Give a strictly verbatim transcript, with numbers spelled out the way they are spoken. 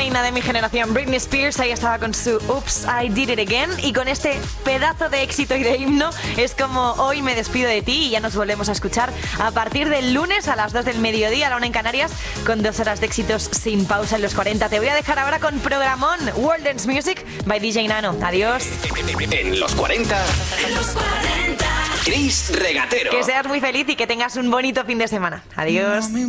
reina de mi generación, Britney Spears, ahí estaba con su Oops, I Did It Again. Y con este pedazo de éxito y de himno es como hoy me despido de ti y ya nos volvemos a escuchar a partir del lunes a las dos del mediodía, a la una en Canarias, con dos horas de éxitos sin pausa en los cuarenta. Te voy a dejar ahora con programón World Dance Music by D J Nano. Adiós. En los cuarenta, En los cuarenta. Chris Regatero. Que seas muy feliz y que tengas un bonito fin de semana. Adiós.